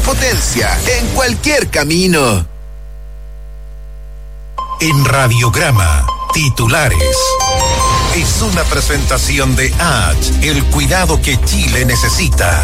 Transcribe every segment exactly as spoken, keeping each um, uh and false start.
potencia en cualquier camino. En Radiograma, titulares. Es una presentación de H, el cuidado que Chile necesita.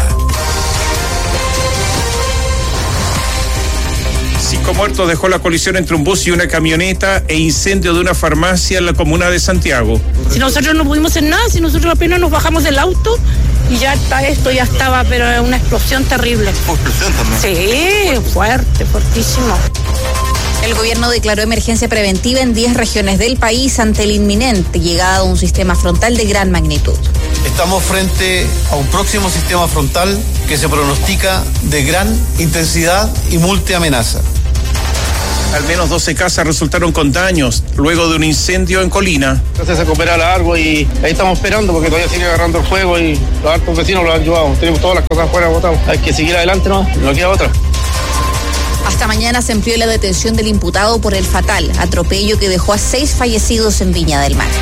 Cinco muertos dejó la colisión entre un bus y una camioneta e incendio de una farmacia en la comuna de Santiago. Si nosotros no pudimos hacer nada, si nosotros apenas nos bajamos del auto y ya está esto, ya estaba, pero es una explosión terrible. ¿Explosión también? Sí, fuerte, fuertísimo. El gobierno declaró emergencia preventiva en diez regiones del país ante la inminente llegada de un sistema frontal de gran magnitud. Estamos frente a un próximo sistema frontal que se pronostica de gran intensidad y multiamenaza. Al menos doce casas resultaron con daños luego de un incendio en Colina. Se recupera largo y ahí estamos esperando porque todavía sigue agarrando el fuego y los altos vecinos lo han ayudado. Tenemos todas las cosas afuera botadas. Hay que seguir adelante, no, no queda otra. Hasta mañana se amplió la detención del imputado por el fatal atropello que dejó a seis fallecidos en Viña del Mar.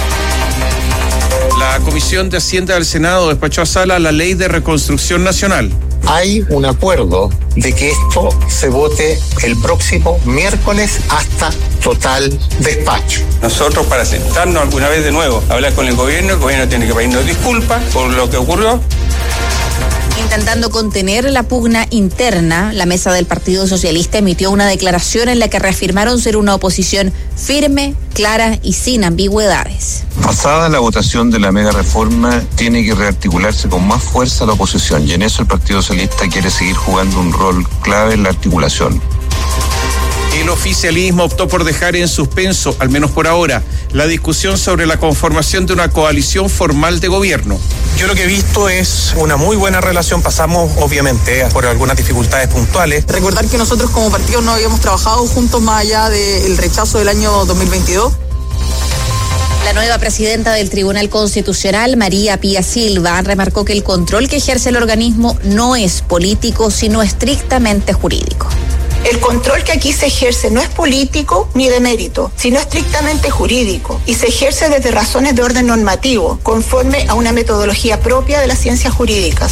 La Comisión de Hacienda del Senado despachó a sala la Ley de Reconstrucción Nacional. Hay un acuerdo de que esto se vote el próximo miércoles hasta total despacho. Nosotros, para sentarnos alguna vez de nuevo, hablar con el gobierno, el gobierno tiene que pedirnos disculpas por lo que ocurrió. Intentando contener la pugna interna, la mesa del Partido Socialista emitió una declaración en la que reafirmaron ser una oposición firme, clara y sin ambigüedades. Pasada la votación de la mega reforma, tiene que rearticularse con más fuerza la oposición, y en eso el Partido Socialista quiere seguir jugando un rol clave en la articulación. El oficialismo optó por dejar en suspenso, al menos por ahora, la discusión sobre la conformación de una coalición formal de gobierno. Yo lo que he visto es una muy buena relación. Pasamos, obviamente, por algunas dificultades puntuales. Recordar que nosotros como partido no habíamos trabajado juntos más allá del rechazo del año dos mil veintidós. La nueva presidenta del Tribunal Constitucional, María Pía Silva, remarcó que el control que ejerce el organismo no es político, sino estrictamente jurídico. El control que aquí se ejerce no es político ni de mérito, sino estrictamente jurídico y se ejerce desde razones de orden normativo, conforme a una metodología propia de las ciencias jurídicas.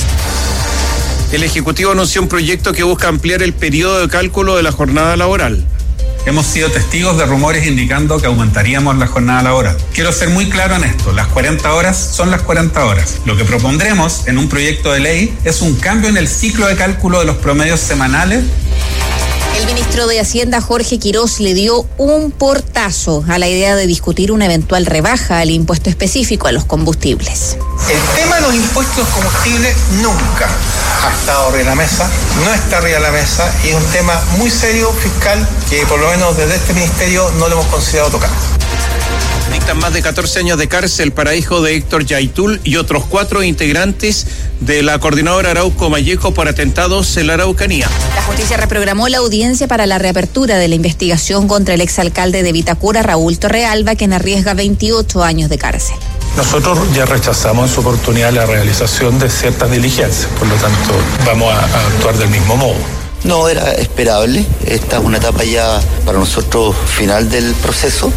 El Ejecutivo anunció un proyecto que busca ampliar el periodo de cálculo de la jornada laboral. Hemos sido testigos de rumores indicando que aumentaríamos la jornada laboral. Quiero ser muy claro en esto, las cuarenta horas son las cuarenta horas. Lo que propondremos en un proyecto de ley es un cambio en el ciclo de cálculo de los promedios semanales. El ministro de Hacienda, Jorge Quirós, le dio un portazo a la idea de discutir una eventual rebaja al impuesto específico a los combustibles. El tema de los impuestos a los combustibles nunca ha estado arriba de la mesa, no está arriba de la mesa y es un tema muy serio fiscal que por lo menos desde este ministerio no lo hemos considerado tocar. Dictan más de catorce años de cárcel para hijo de Héctor Yaitul y otros cuatro integrantes de la coordinadora Arauco Mallejo por atentados en la Araucanía. La justicia reprogramó la audiencia para la reapertura de la investigación contra el exalcalde de Vitacura, Raúl Torrealba, quien arriesga veintiocho años de cárcel. Nosotros ya rechazamos en su oportunidad la realización de ciertas diligencias, por lo tanto vamos a, a actuar del mismo modo. No era esperable, esta es una etapa ya para nosotros final del proceso.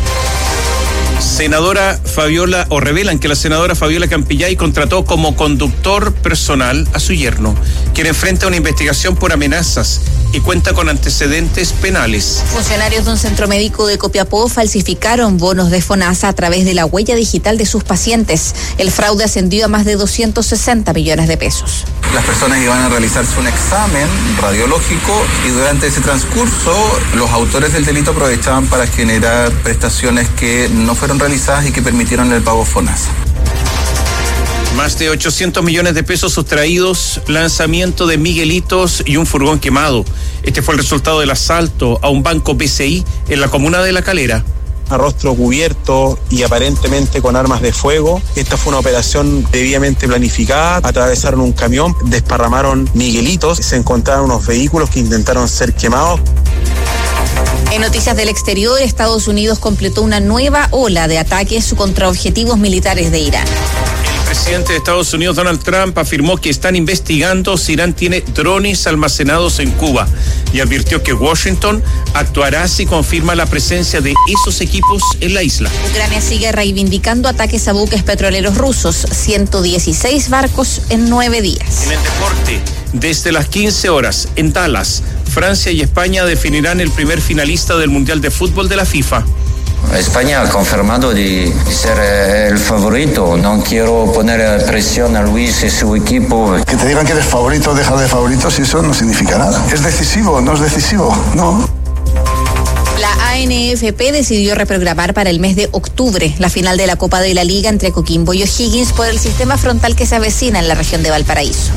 Senadora Fabiola, o revelan que la senadora Fabiola Campillay contrató como conductor personal a su yerno, quien enfrenta una investigación por amenazas y cuenta con antecedentes penales. Funcionarios de un centro médico de Copiapó falsificaron bonos de FONASA a través de la huella digital de sus pacientes. El fraude ascendió a más de doscientos sesenta millones de pesos. Las personas iban a realizarse un examen radiológico y durante ese transcurso los autores del delito aprovechaban para generar prestaciones que no fueron realizadas y que permitieron el pago FONASA. Más de ochocientos millones de pesos sustraídos, lanzamiento de Miguelitos y un furgón quemado. Este fue el resultado del asalto a un banco B C I en la comuna de La Calera. A rostro cubierto y aparentemente con armas de fuego. Esta fue una operación debidamente planificada. Atravesaron un camión, desparramaron Miguelitos, se encontraron unos vehículos que intentaron ser quemados. En noticias del exterior, Estados Unidos completó una nueva ola de ataques contra objetivos militares de Irán. El presidente de Estados Unidos, Donald Trump, afirmó que están investigando si Irán tiene drones almacenados en Cuba y advirtió que Washington actuará si confirma la presencia de esos equipos en la isla. Ucrania sigue reivindicando ataques a buques petroleros rusos, ciento dieciséis barcos en nueve días. En el deporte, Desde las quince horas, en Dallas, Francia y España definirán el primer finalista del Mundial de Fútbol de la FIFA. España ha confirmado de ser el favorito. No quiero poner presión a Luis y su equipo. Que te digan que eres favorito, deja de favoritos, y eso no significa nada. ¿Es decisivo? ¿No es decisivo? No. La A N F P decidió reprogramar para el mes de octubre la final de la Copa de la Liga entre Coquimbo y O'Higgins por el sistema frontal que se avecina en la región de Valparaíso.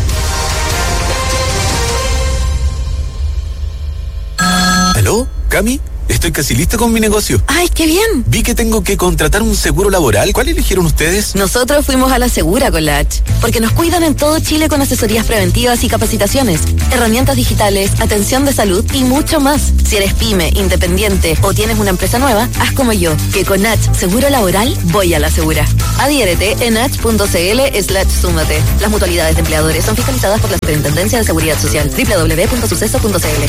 ¿Aló? ¿Cami? Estoy casi lista con mi negocio. ¡Ay, qué bien! Vi que tengo que contratar un seguro laboral. ¿Cuál eligieron ustedes? Nosotros fuimos a la Segura con la H, porque nos cuidan en todo Chile con asesorías preventivas y capacitaciones, herramientas digitales, atención de salud y mucho más. Si eres pyme, independiente o tienes una empresa nueva, haz como yo, que con H Seguro Laboral voy a la Segura. Adhiérete en h.cl slash súmate. Las mutualidades de empleadores son fiscalizadas por la Superintendencia de Seguridad Social. doble u doble u doble u punto suceso punto c l.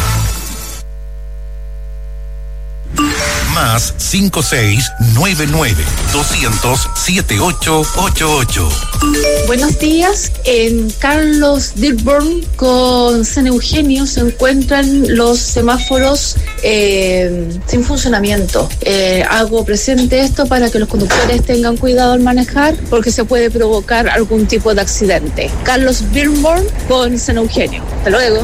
Más cinco seis nueve nueve dos cero cero siete ocho ocho ocho. Buenos días. En Carlos Dearborn con San Eugenio se encuentran los semáforos eh, sin funcionamiento. Eh, hago presente esto para que los conductores tengan cuidado al manejar, porque se puede provocar algún tipo de accidente. Carlos Dearborn con San Eugenio. Hasta luego.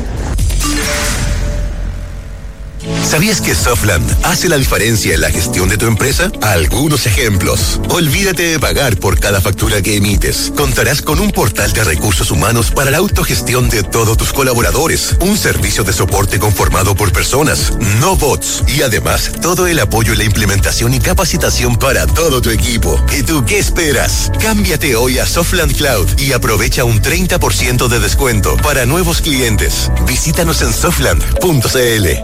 ¿Sabías que Softland hace la diferencia en la gestión de tu empresa? Algunos ejemplos. Olvídate de pagar por cada factura que emites. Contarás con un portal de recursos humanos para la autogestión de todos tus colaboradores. Un servicio de soporte conformado por personas, no bots. Y además, todo el apoyo en la implementación y capacitación para todo tu equipo. ¿Y tú qué esperas? Cámbiate hoy a Softland Cloud y aprovecha un treinta por ciento de descuento para nuevos clientes. Visítanos en softland punto c l.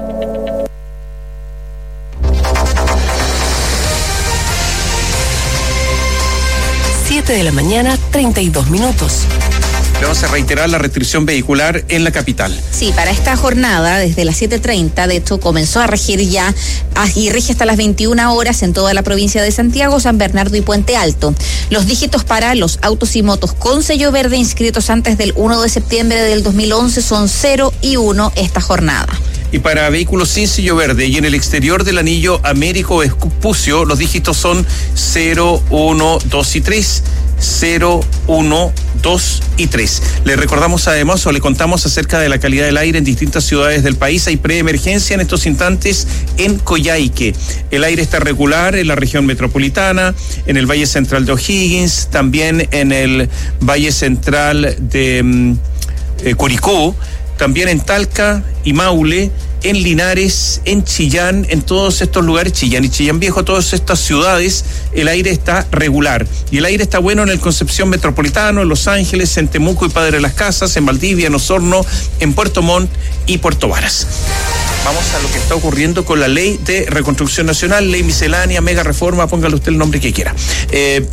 siete de la mañana, treinta y dos minutos. Vamos a reiterar la restricción vehicular en la capital. Sí, para esta jornada, desde las siete treinta, de hecho, comenzó a regir ya y rige hasta las veintiuna horas en toda la provincia de Santiago, San Bernardo y Puente Alto. Los dígitos para los autos y motos con sello verde inscritos antes del primero de septiembre del dos mil once son cero y uno esta jornada. Y para vehículos sin sello verde y en el exterior del anillo Américo Vespucio, los dígitos son cero, uno, dos y tres. cero, uno, dos y tres. Le recordamos además o le contamos acerca de la calidad del aire en distintas ciudades del país. Hay preemergencia en estos instantes en Coyhaique. El aire está regular en la región metropolitana, en el Valle Central de O'Higgins, también en el Valle Central de eh, Curicó, también en Talca y Maule, en Linares, en Chillán, en todos estos lugares, Chillán y Chillán Viejo, todas estas ciudades, el aire está regular. Y el aire está bueno en el Concepción Metropolitano, en Los Ángeles, en Temuco y Padre de las Casas, en Valdivia, en Osorno, en Puerto Montt y Puerto Varas. Vamos a lo que está ocurriendo con la ley de reconstrucción nacional, ley miscelánea, mega reforma, póngale usted el nombre que quiera. Eh,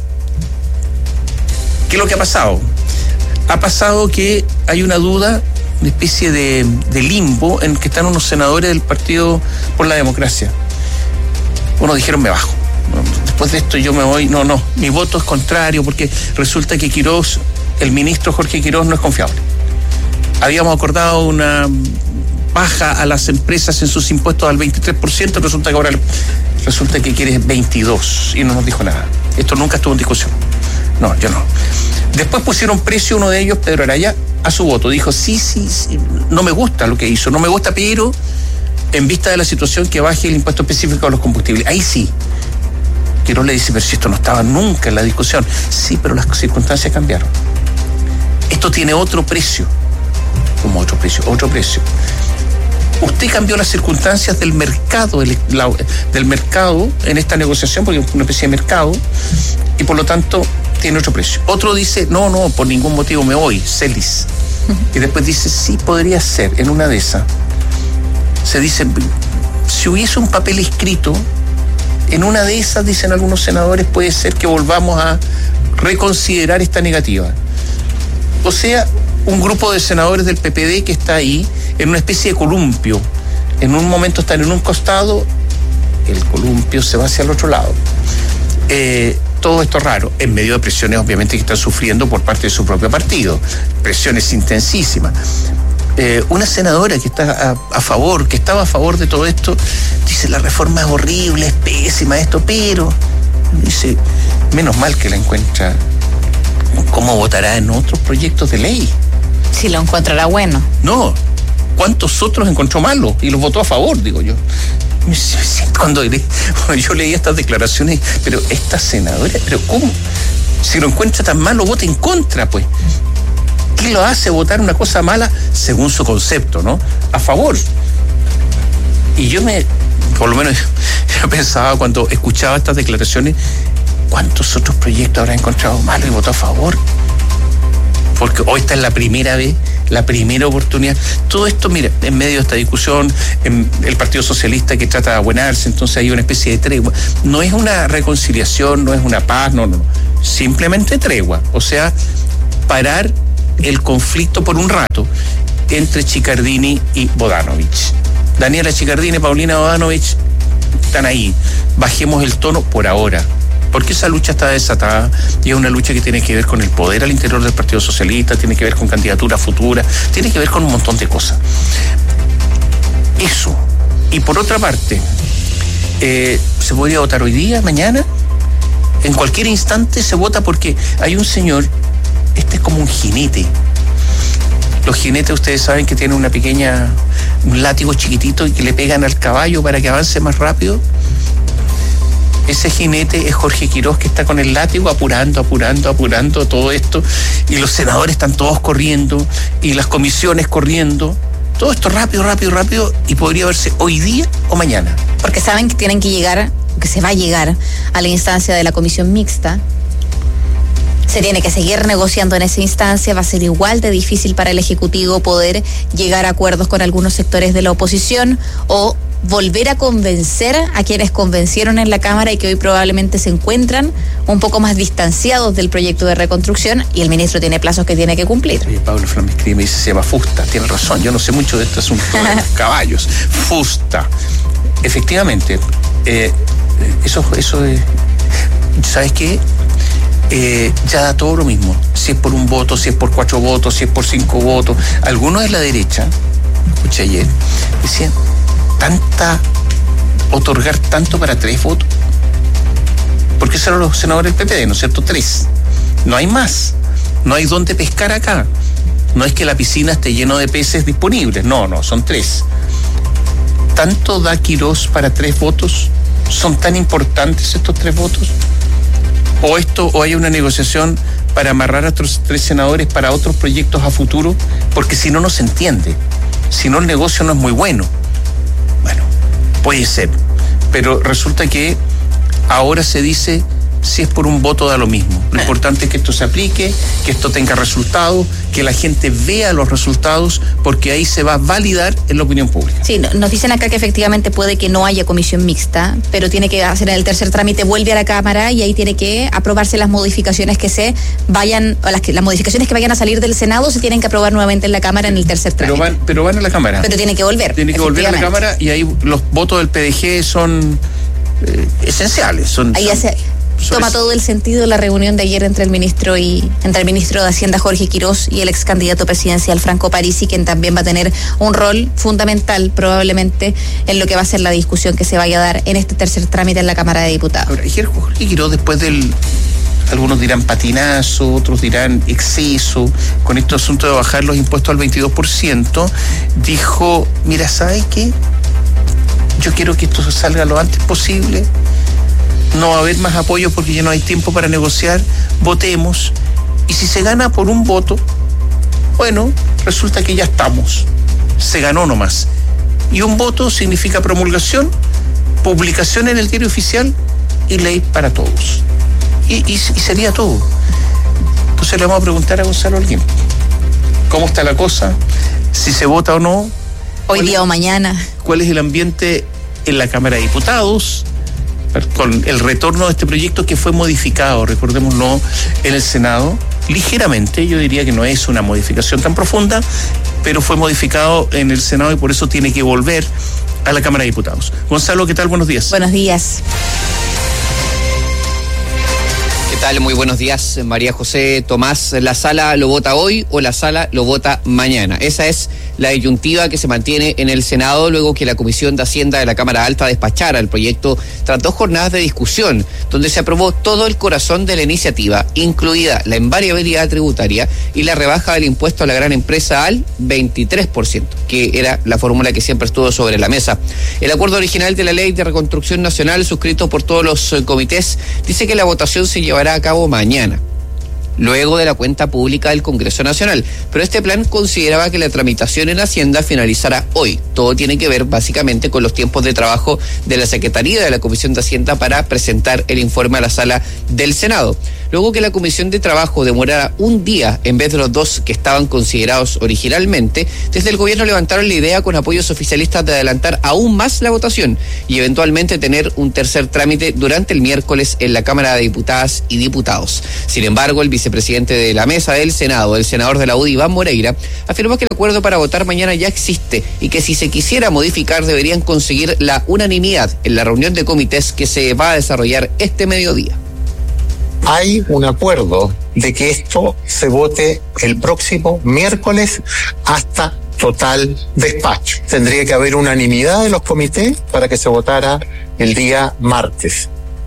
¿Qué es lo que ha pasado? Ha pasado que hay una duda, una especie de, de limbo en que están unos senadores del Partido por la Democracia. Unos dijeron me bajo. Después de esto yo me voy. No, no, mi voto es contrario porque resulta que Quirós, el ministro Jorge Quirós, no es confiable. Habíamos acordado una baja a las empresas en sus impuestos al veintitrés por ciento, resulta que ahora resulta que quiere veintidós y no nos dijo nada. Esto nunca estuvo en discusión. No, yo no. Después pusieron precio uno de ellos, Pedro Araya, a su voto. Dijo, sí, sí, sí, no me gusta lo que hizo, no me gusta, pero en vista de la situación que baje el impuesto específico a los combustibles. Ahí sí. Quirós le dice, pero si esto no estaba nunca en la discusión. Sí, pero las circunstancias cambiaron. Esto tiene otro precio. Como otro precio, otro precio. Usted cambió las circunstancias del mercado, el, la, del mercado en esta negociación, porque es una especie de mercado, y por lo tanto tiene otro precio. Otro dice, no, no, por ningún motivo me voy, Celis. Uh-huh. Y después dice, sí, podría ser, en una de esas. Se dice, si hubiese un papel escrito, en una de esas, dicen algunos senadores, puede ser que volvamos a reconsiderar esta negativa. O sea, un grupo de senadores del P P D que está ahí en una especie de columpio. En un momento están en un costado, el columpio se va hacia el otro lado. Eh, todo esto raro, en medio de presiones obviamente que están sufriendo por parte de su propio partido, presiones intensísimas. Eh, una senadora que está a, a favor, que estaba a favor de todo esto, dice la reforma es horrible, es pésima esto, pero dice, menos mal que la encuentra. ¿Cómo votará en otros proyectos de ley? Si lo encontrará bueno. No, ¿cuántos otros encontró malos? Y los votó a favor, digo yo. Cuando yo leí estas declaraciones, pero esta senadora, pero ¿cómo? Si lo encuentra tan malo, vota en contra, pues. ¿Qué lo hace votar una cosa mala según su concepto, no? A favor. Y yo me, por lo menos, yo pensaba cuando escuchaba estas declaraciones, ¿cuántos otros proyectos habrá encontrado malos y votó a favor? Porque hoy esta es la primera vez, la primera oportunidad. Todo esto, mira, en medio de esta discusión, en el Partido Socialista que trata de abuenarse, entonces hay una especie de tregua. No es una reconciliación, no es una paz, no, no, no. Simplemente tregua. O sea, parar el conflicto por un rato entre Chiccardini y Bodanovich. Daniela Chiccardini, Paulina Bodanovich están ahí. Bajemos el tono por ahora, porque esa lucha está desatada y es una lucha que tiene que ver con el poder al interior del Partido Socialista, tiene que ver con candidaturas futuras, tiene que ver con un montón de cosas. Eso. Y por otra parte, eh, ¿se podría votar hoy día, mañana? En cualquier instante se vota porque hay un señor, este es como un jinete. Los jinetes, ustedes saben que tienen una pequeña, un látigo chiquitito y que le pegan al caballo para que avance más rápido. Ese jinete es Jorge Quiroz, que está con el látigo apurando, apurando, apurando todo esto, y los senadores están todos corriendo, y las comisiones corriendo, todo esto rápido, rápido, rápido, y podría verse hoy día o mañana. Porque saben que tienen que llegar, que se va a llegar a la instancia de la comisión mixta. Se tiene que seguir negociando en esa instancia, va a ser igual de difícil para el Ejecutivo poder llegar a acuerdos con algunos sectores de la oposición o volver a convencer a quienes convencieron en la Cámara y que hoy probablemente se encuentran un poco más distanciados del proyecto de reconstrucción, y el ministro tiene plazos que tiene que cumplir. Oye, Pablo Flamescri me dice, se llama Fusta, tiene razón, yo no sé mucho de este asunto de los caballos. Fusta. Efectivamente, eh, eso, eso es, ¿sabes qué? Eh, ya da todo lo mismo, si es por un voto, si es por cuatro votos, si es por cinco votos. Algunos de la derecha, escuché ayer, decían, tanta, otorgar tanto para tres votos, porque esos eran los senadores del P P D, ¿no es cierto? Tres, no hay más, no hay dónde pescar acá, no es que la piscina esté lleno de peces disponibles, no, no, son tres. ¿Tanto da Quiroz para tres votos? ¿Son tan importantes estos tres votos? ¿O esto, o hay una negociación para amarrar a otros tres senadores para otros proyectos a futuro? Porque si no, no se entiende. Si no, el negocio no es muy bueno. Bueno, puede ser. Pero resulta que ahora se dice, si es por un voto da lo mismo. Lo importante es que esto se aplique, que esto tenga resultados, que la gente vea los resultados, porque ahí se va a validar en la opinión pública. Sí, nos dicen acá que efectivamente puede que no haya comisión mixta, pero tiene que hacer en el tercer trámite, vuelve a la Cámara y ahí tiene que aprobarse las modificaciones que se vayan, o las, que, las modificaciones que vayan a salir del Senado se tienen que aprobar nuevamente en la Cámara en el tercer trámite. Pero van, pero van a la Cámara. Pero tiene que volver. Tiene que volver a la Cámara y ahí los votos del P D G son eh, esenciales. Son, ahí son, hace... Toma todo el sentido la reunión de ayer entre el ministro y entre el ministro de Hacienda Jorge Quiroz y el ex candidato presidencial Franco Parisi, quien también va a tener un rol fundamental probablemente en lo que va a ser la discusión que se vaya a dar en este tercer trámite en la Cámara de Diputados. Ahora, ayer Jorge Quiroz, después del, algunos dirán patinazo, otros dirán exceso, con este asunto de bajar los impuestos al veintidós por ciento, dijo, mira, ¿sabes qué? Yo quiero que esto salga lo antes posible. No va a haber más apoyo porque ya no hay tiempo para negociar, votemos, y si se gana por un voto, bueno, resulta que ya estamos, se ganó nomás, y un voto significa promulgación, publicación en el diario oficial y ley para todos, y, y, y sería todo. Entonces le vamos a preguntar a Gonzalo Holguín, ¿cómo está la cosa? Si se vota o no. Hoy día o mañana. ¿Cuál es el ambiente en la Cámara de Diputados? Con el retorno de este proyecto que fue modificado, recordémoslo, en el Senado, ligeramente, yo diría que no es una modificación tan profunda, pero fue modificado en el Senado y por eso tiene que volver a la Cámara de Diputados. Gonzalo, ¿qué tal? Buenos días. Buenos días. tal? Muy buenos días, María José Tomás. ¿La sala lo vota hoy o la sala lo vota mañana? Esa es la disyuntiva que se mantiene en el Senado luego que la Comisión de Hacienda de la Cámara Alta despachara el proyecto tras dos jornadas de discusión, donde se aprobó todo el corazón de la iniciativa, incluida la invariabilidad tributaria y la rebaja del impuesto a la gran empresa al veintitrés por ciento, que era la fórmula que siempre estuvo sobre la mesa. El acuerdo original de la Ley de Reconstrucción Nacional, suscrito por todos los comités, dice que la votación se llevará a cabo mañana, luego de la cuenta pública del Congreso Nacional. Pero este plan consideraba que la tramitación en Hacienda finalizara hoy. Todo tiene que ver básicamente con los tiempos de trabajo de la Secretaría de la Comisión de Hacienda para presentar el informe a la sala del Senado. Luego que la Comisión de Trabajo demorara un día en vez de los dos que estaban considerados originalmente, desde el gobierno levantaron la idea con apoyos oficialistas de adelantar aún más la votación y eventualmente tener un tercer trámite durante el miércoles en la Cámara de Diputadas y Diputados. Sin embargo, el vicepresidente de la mesa del Senado, el senador de la U D I, Iván Moreira, afirmó que el acuerdo para votar mañana ya existe y que si se quisiera modificar deberían conseguir la unanimidad en la reunión de comités que se va a desarrollar este mediodía. Hay un acuerdo de que esto se vote el próximo miércoles hasta total despacho. Tendría que haber unanimidad de los comités para que se votara el día martes.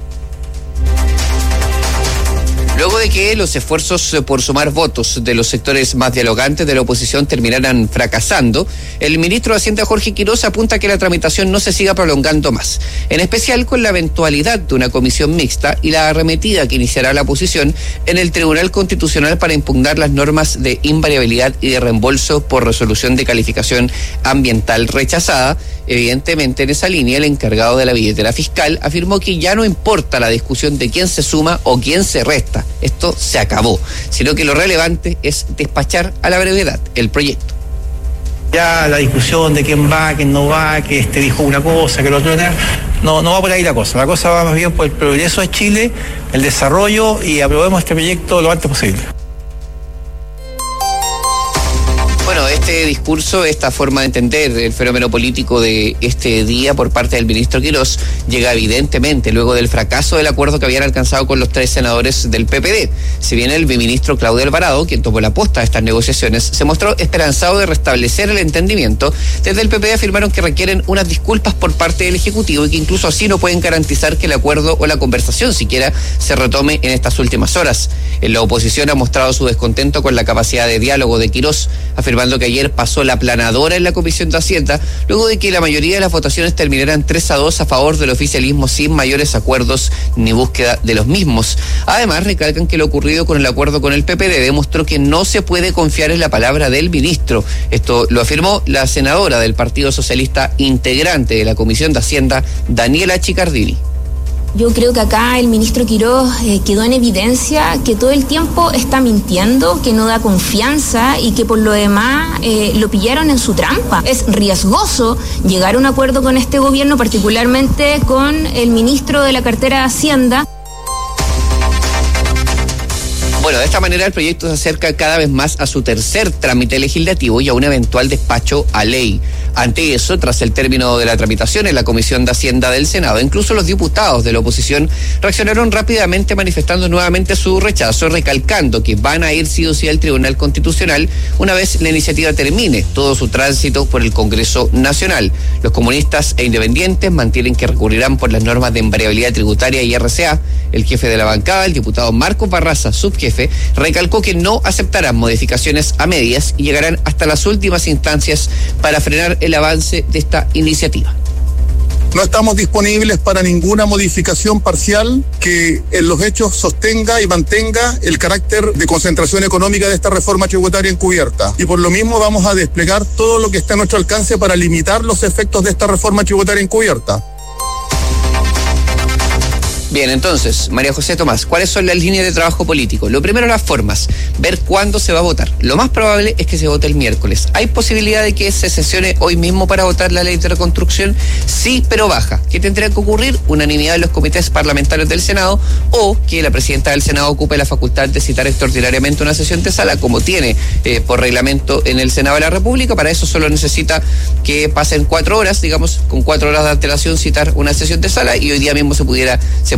Luego de que los esfuerzos por sumar votos de los sectores más dialogantes de la oposición terminaran fracasando, el ministro de Hacienda, Jorge Quiroz, apunta a que la tramitación no se siga prolongando más, en especial con la eventualidad de una comisión mixta y la arremetida que iniciará la oposición en el Tribunal Constitucional para impugnar las normas de invariabilidad y de reembolso por resolución de calificación ambiental rechazada. Evidentemente, en esa línea, el encargado de la billetera fiscal afirmó que ya no importa la discusión de quién se suma o quién se resta. Esto se acabó, sino que lo relevante es despachar a la brevedad el proyecto. Ya la discusión de quién va, quién no va, que este dijo una cosa, que el otro no, no va por ahí la cosa. La cosa va más bien por el progreso de Chile, el desarrollo, y aprobemos este proyecto lo antes posible. Bueno, este discurso, esta forma de entender el fenómeno político de este día por parte del ministro Quiroz llega evidentemente luego del fracaso del acuerdo que habían alcanzado con los tres senadores del P P D. Si bien el biministro Claudio Alvarado, quien tomó la posta de estas negociaciones, se mostró esperanzado de restablecer el entendimiento, desde el P P D afirmaron que requieren unas disculpas por parte del Ejecutivo y que incluso así no pueden garantizar que el acuerdo o la conversación siquiera se retome en estas últimas horas. En la oposición ha mostrado su descontento con la capacidad de diálogo de Quiroz, afirmando que ayer pasó la planadora en la Comisión de Hacienda, luego de que la mayoría de las votaciones terminaran tres a dos a favor del oficialismo sin mayores acuerdos ni búsqueda de los mismos. Además, recalcan que lo ocurrido con el acuerdo con el P P D demostró que no se puede confiar en la palabra del ministro. Esto lo afirmó la senadora del Partido Socialista, integrante de la Comisión de Hacienda, Daniela Chicardini. Yo creo que acá el ministro Quiroz eh, quedó en evidencia que todo el tiempo está mintiendo, que no da confianza y que por lo demás eh, lo pillaron en su trampa. Es riesgoso llegar a un acuerdo con este gobierno, particularmente con el ministro de la cartera de Hacienda. Bueno, de esta manera el proyecto se acerca cada vez más a su tercer trámite legislativo y a un eventual despacho a ley. Ante eso, tras el término de la tramitación en la Comisión de Hacienda del Senado, incluso los diputados de la oposición reaccionaron rápidamente manifestando nuevamente su rechazo, recalcando que van a ir sí o sí al Tribunal Constitucional una vez la iniciativa termine todo su tránsito por el Congreso Nacional. Los comunistas e independientes mantienen que recurrirán por las normas de invariabilidad tributaria y R C A. El jefe de la bancada, el diputado Marcos Barraza, subjefe, recalcó que no aceptarán modificaciones a medias y llegarán hasta las últimas instancias para frenar el avance de esta iniciativa. No estamos disponibles para ninguna modificación parcial que en los hechos sostenga y mantenga el carácter de concentración económica de esta reforma tributaria encubierta. Y por lo mismo vamos a desplegar todo lo que está a nuestro alcance para limitar los efectos de esta reforma tributaria encubierta. Bien, entonces, María José Tomás, ¿cuáles son las líneas de trabajo político? Lo primero, las formas, ver cuándo se va a votar. Lo más probable es que se vote el miércoles. ¿Hay posibilidad de que se sesione hoy mismo para votar la ley de reconstrucción? Sí, pero baja. ¿Qué tendría que ocurrir? Unanimidad de los comités parlamentarios del Senado o que la presidenta del Senado ocupe la facultad de citar extraordinariamente una sesión de sala, como tiene eh, por reglamento en el Senado de la República. Para eso solo necesita que pasen cuatro horas, digamos, con cuatro horas de antelación citar una sesión de sala y hoy día mismo se pudiera, se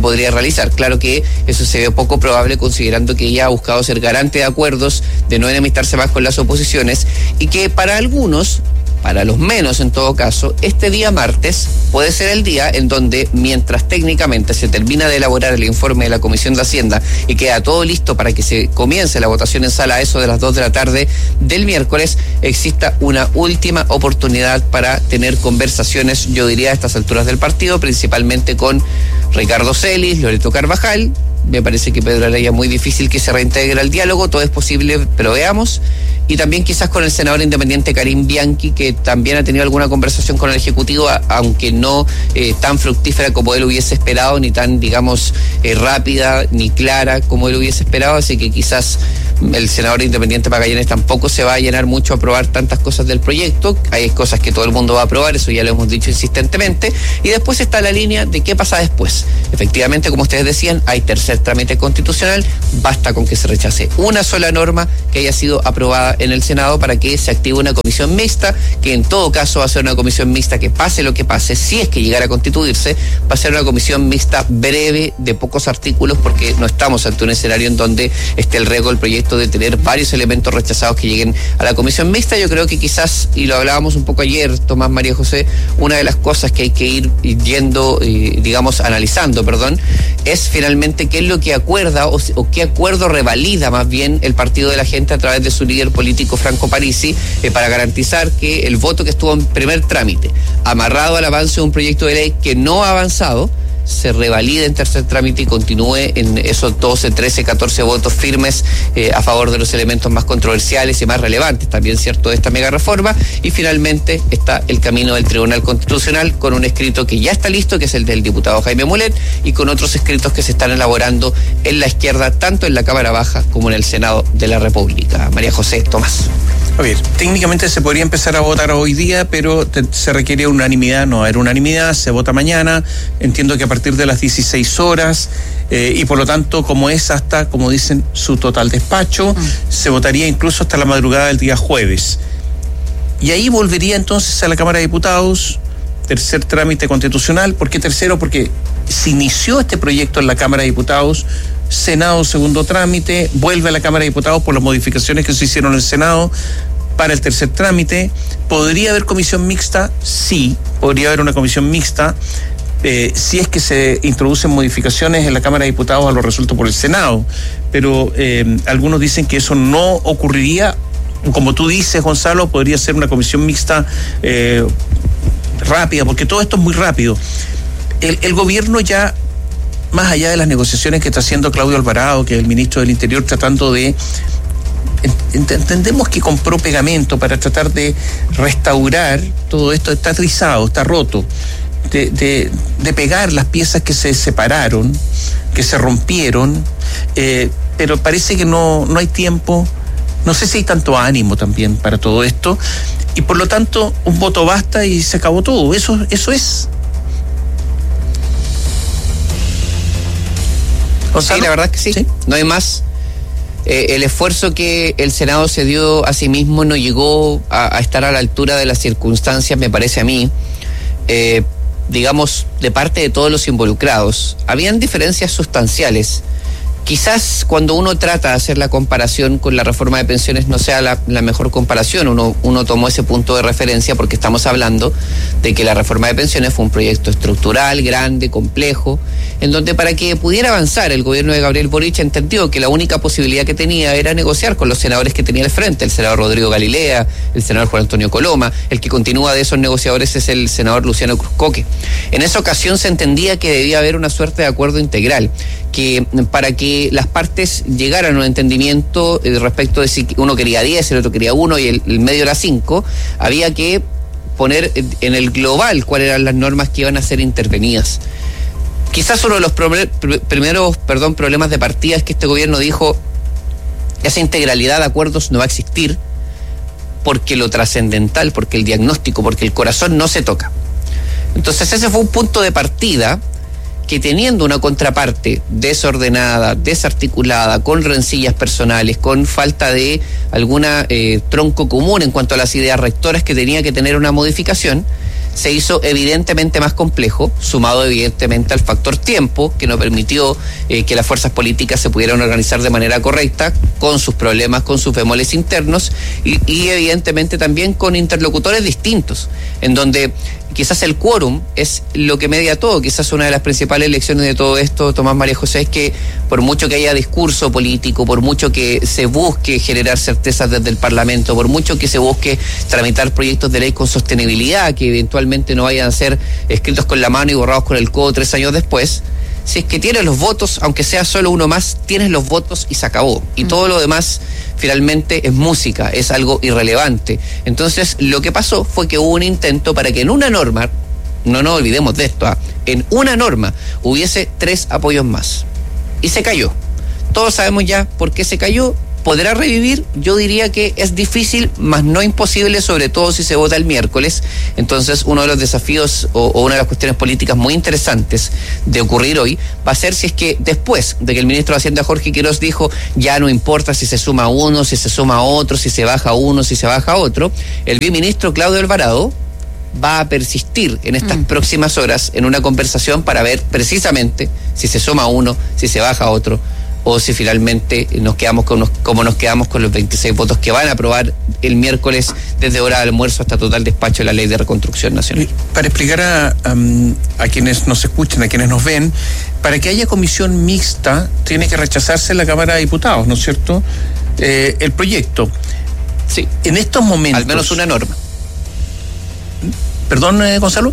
podría realizar. Claro que eso se ve poco probable considerando que ella ha buscado ser garante de acuerdos, de no enemistarse más con las oposiciones, y que para algunos, para los menos en todo caso, este día martes puede ser el día en donde, mientras técnicamente se termina de elaborar el informe de la Comisión de Hacienda y queda todo listo para que se comience la votación en sala a eso de las dos de la tarde del miércoles, exista una última oportunidad para tener conversaciones, yo diría a estas alturas del partido, principalmente con Ricardo Celis, Loreto Carvajal. Me parece que Pedro Araya muy difícil que se reintegre al diálogo, todo es posible, pero veamos. Y también quizás con el senador independiente Karim Bianchi, que también ha tenido alguna conversación con el Ejecutivo, aunque no eh, tan fructífera como él hubiese esperado, ni tan, digamos, eh, rápida, ni clara como él hubiese esperado, así que quizás el senador independiente Magallanes tampoco se va a llenar mucho a aprobar tantas cosas del proyecto. Hay cosas que todo el mundo va a aprobar, eso ya lo hemos dicho insistentemente, y después está la línea de qué pasa después. Efectivamente, como ustedes decían, hay tercer trámite constitucional, basta con que se rechace una sola norma que haya sido aprobada en el Senado para que se active una comisión mixta, que en todo caso va a ser una comisión mixta que pase lo que pase, si es que llegara a constituirse, va a ser una comisión mixta breve, de pocos artículos, porque no estamos ante un escenario en donde esté el riesgo del proyecto de tener varios elementos rechazados que lleguen a la comisión mixta. Yo creo que quizás, y lo hablábamos un poco ayer, Tomás, María José, una de las cosas que hay que ir yendo, digamos, analizando, perdón, es finalmente qué es lo que acuerda o, o qué acuerdo revalida más bien el Partido de la Gente a través de su líder político Franco Parisi, eh, para garantizar que el voto que estuvo en primer trámite, amarrado al avance de un proyecto de ley que no ha avanzado, se revalide en tercer trámite y continúe en esos doce, trece, catorce votos firmes eh, a favor de los elementos más controversiales y más relevantes, también cierto, de esta mega reforma. Y finalmente está el camino del Tribunal Constitucional con un escrito que ya está listo, que es el del diputado Jaime Mulet, y con otros escritos que se están elaborando en la izquierda, tanto en la Cámara Baja como en el Senado de la República. María José, Tomás. A ver, técnicamente se podría empezar a votar hoy día, pero te, se requiere unanimidad. No va a haber unanimidad, se vota mañana, entiendo que a partir de las dieciséis horas, eh, y por lo tanto, como es hasta, como dicen, su total despacho, mm. se votaría incluso hasta la madrugada del día jueves. Y ahí volvería entonces a la Cámara de Diputados, tercer trámite constitucional. ¿Por qué tercero? Porque se inició este proyecto en la Cámara de Diputados, Senado segundo trámite, vuelve a la Cámara de Diputados por las modificaciones que se hicieron en el Senado para el tercer trámite. ¿Podría haber comisión mixta? Sí, podría haber una comisión mixta, eh, si es que se introducen modificaciones en la Cámara de Diputados a lo resuelto por el Senado, pero eh, algunos dicen que eso no ocurriría. Como tú dices, Gonzalo, podría ser una comisión mixta eh, rápida, porque todo esto es muy rápido. El, el gobierno ya, más allá de las negociaciones que está haciendo Claudio Alvarado, que es el ministro del Interior, tratando de... Entendemos que compró pegamento para tratar de restaurar todo esto, está trizado, está roto, de, de, de pegar las piezas que se separaron, que se rompieron, eh, pero parece que no, no hay tiempo, no sé si hay tanto ánimo también para todo esto, y por lo tanto un voto basta y se acabó todo. Eso, eso es. Sí, la verdad es que sí, ¿Sí? No hay más. Eh, el esfuerzo que el Senado se dio a sí mismo no llegó a, a estar a la altura de las circunstancias, me parece a mí, eh, digamos, de parte de todos los involucrados. Habían diferencias sustanciales. Quizás cuando uno trata de hacer la comparación con la reforma de pensiones no sea la, la mejor comparación. Uno, uno tomó ese punto de referencia porque estamos hablando de que la reforma de pensiones fue un proyecto estructural, grande, complejo, en donde para que pudiera avanzar el gobierno de Gabriel Boric entendió que la única posibilidad que tenía era negociar con los senadores que tenía al frente, el senador Rodrigo Galilea, el senador Juan Antonio Coloma. El que continúa de esos negociadores es el senador Luciano Cruzcoque. En esa ocasión se entendía que debía haber una suerte de acuerdo integral, que para que las partes llegaran a un entendimiento respecto de si uno quería diez, el otro quería uno y el, el medio era cinco, había que poner en el global cuáles eran las normas que iban a ser intervenidas. Quizás uno de los pro, primeros perdón, problemas de partida es que este gobierno dijo esa integralidad de acuerdos no va a existir porque lo trascendental, porque el diagnóstico, porque el corazón no se toca. Entonces ese fue un punto de partida que, teniendo una contraparte desordenada, desarticulada, con rencillas personales, con falta de alguna eh, tronco común en cuanto a las ideas rectoras que tenía que tener una modificación, se hizo evidentemente más complejo, sumado evidentemente al factor tiempo, que no permitió eh, que las fuerzas políticas se pudieran organizar de manera correcta, con sus problemas, con sus bemoles internos, y, y evidentemente también con interlocutores distintos, en donde quizás el quórum es lo que media todo. Quizás una de las principales lecciones de todo esto, Tomás, María José, es que por mucho que haya discurso político, por mucho que se busque generar certezas desde el Parlamento, por mucho que se busque tramitar proyectos de ley con sostenibilidad, que eventualmente no vayan a ser escritos con la mano y borrados con el codo tres años después, si es que tienes los votos, aunque sea solo uno más, tienes los votos y se acabó. Y mm. todo lo demás finalmente es música, es algo irrelevante. Entonces, lo que pasó fue que hubo un intento para que en una norma, no nos olvidemos de esto, ¿eh? en una norma hubiese tres apoyos más. Y se cayó. Todos sabemos ya por qué se cayó. ¿Podrá revivir? Yo diría que es difícil, mas no imposible, sobre todo si se vota el miércoles. Entonces, uno de los desafíos o, o una de las cuestiones políticas muy interesantes de ocurrir hoy va a ser si es que después de que el ministro de Hacienda, Jorge Quiroz, dijo ya no importa si se suma uno, si se suma otro, si se baja uno, si se baja otro, el viceministro Claudio Alvarado va a persistir en estas mm. próximas horas en una conversación para ver precisamente si se suma uno, si se baja otro, o si finalmente nos quedamos con los, como nos quedamos con los veintiséis votos que van a aprobar el miércoles desde hora de almuerzo hasta total despacho de la Ley de Reconstrucción Nacional. Para explicar a, um, a quienes nos escuchan, a quienes nos ven, para que haya comisión mixta tiene que rechazarse en la Cámara de Diputados, ¿no es cierto? Eh, el proyecto. Sí. En estos momentos. Al menos una norma. ¿Perdón, eh, Gonzalo?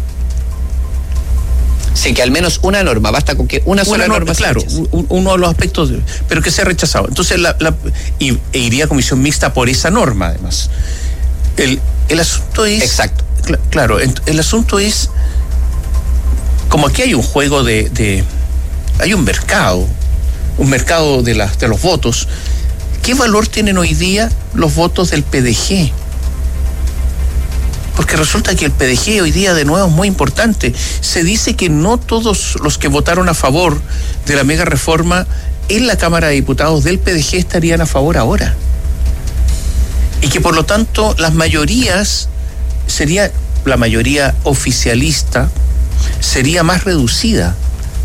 Sí, que al menos una norma, basta con que una, una sola norma, norma claro, un, uno de los aspectos, de, pero que sea rechazado. Entonces, la, la, y, e iría a comisión mixta por esa norma, además. El, el asunto es... Exacto. Cl- claro, el, el asunto es, como aquí hay un juego de... de hay un mercado, un mercado de, las, de los votos. ¿Qué valor tienen hoy día los votos del P D G? Porque resulta que el P D G hoy día de nuevo es muy importante. Se dice que no todos los que votaron a favor de la mega reforma en la Cámara de Diputados del P D G estarían a favor ahora. Y que por lo tanto las mayorías, sería la mayoría oficialista, sería más reducida.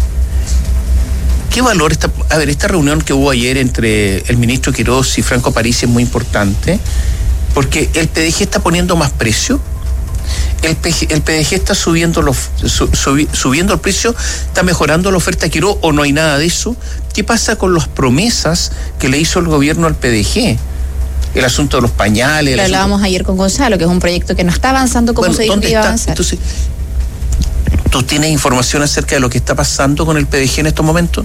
¿Qué valor está? A ver, esta reunión que hubo ayer entre el ministro Quiroz y Franco Parisi es muy importante, porque el P D G está poniendo más precio. El, P G, el P D G está subiendo los su, subi, subiendo el precio, está mejorando la oferta Quiroz, o no hay nada de eso. ¿Qué pasa con las promesas que le hizo el gobierno al P D G? El asunto de los pañales. Lo hablábamos asunto... ayer con Gonzalo, que es un proyecto que no está avanzando como bueno, se dijo que iba a avanzar. Entonces, ¿tú tienes información acerca de lo que está pasando con el P D G en estos momentos?